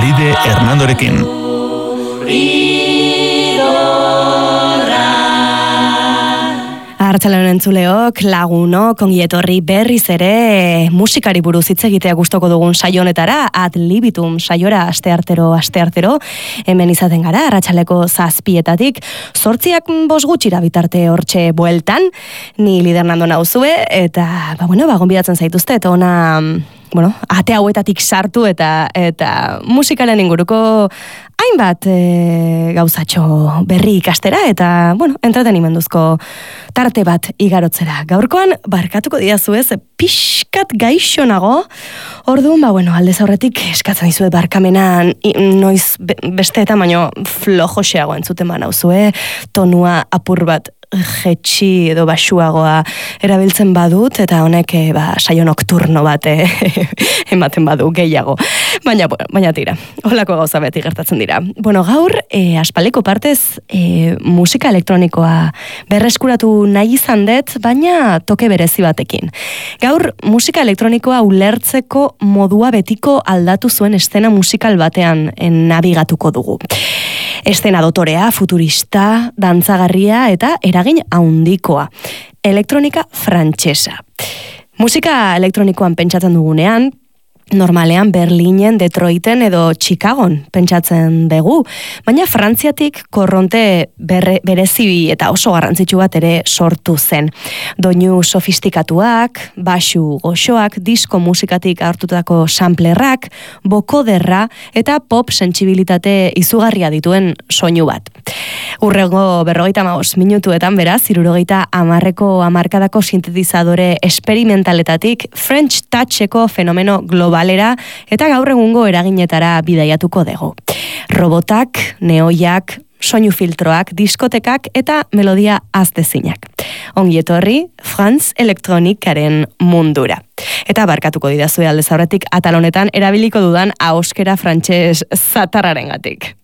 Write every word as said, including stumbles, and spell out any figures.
Lide Hernandorekin. Arratsaldeon entzuleok, lagunok, ongi etorri berriz ere musikari buruz hitz egitea gustoko dugun saio honetara, Ad Libitum saiora asteartero asteartero hemen izaten gara, arratsaleko zazpietatik, zortziak bost gutxira bitarte hortxe bueltan, ni Lider Hernando nauzue, eta, ba, bueno, ba, gonbidatzen zaituzte, eta ona, bueno, ate hauetatik sartu eta eta musikaren inguruko hainbat e, gauzatxo berri ikastera eta, bueno, entretenimenduzko tarte bat igarotzera. Gaurkoan, barkatuko diazu ez, pixkat gaixo nago, orduan, ba, bueno, aldez aurretik eskatzen dizuet barkamenan noiz beste eta baino flojoxeago entzuten ba nauzue, tonua apur bat jetxi edo basuagoa erabiltzen badut, eta honek e, ba, saio nokturno bat e, ematen badu gehiago. Baina, baina tira, holako gauza beti gertatzen dira. Bueno, gaur, e, aspaldiko partez, e, musika elektronikoa berreskuratu nahi izan dut, baina toke berezi batekin. Gaur, musika elektronikoa ulertzeko modua betiko aldatu zuen eszena musikal batean nabigatuko dugu. Eszena dotorea, futurista, dantzagarria eta eragin handikoa. Elektronika frantsesa. Musika elektronikoan pentsatzen dugunean, normalean Berlinen, Detroiten edo Chicagon pentsatzen dugu, baina Frantziatik korronte berre, berezi eta oso garrantzitsu bat ere sortu zen. Doinu sofistikatuak, basu goxoak, disko musikatik hartutako samplerrak, bokoderra eta pop sentsibilitate izugarria dituen soinu bat. Urrengo berrogeita hamabost minutuetan beraz, hirurogeita hamarreko hamarkadako sintetizadore esperimentaletatik French Toucheko fenomeno globalera eta gaur egungo eraginetara bidaiatuko dugu. Robotak, neoiak, soinu filtroak, diskotekak eta melodia aztezinak. Ongi etorri, Franz Elektronikaren mundura. Eta barkatuko didazue aldez aurretik atal honetan erabiliko dudan ahoskera frantses zatarrarengatik.